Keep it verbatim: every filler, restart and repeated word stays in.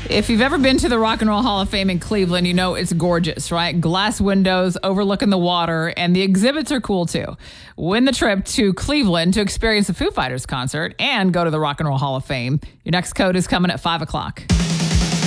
If you've ever been to the Rock and Roll Hall of Fame in Cleveland, you know it's gorgeous, right? Glass windows overlooking the water, and the exhibits are cool too. Win the trip to Cleveland to experience the Foo Fighters concert and go to the Rock and Roll Hall of Fame. Your next code is coming at five o'clock.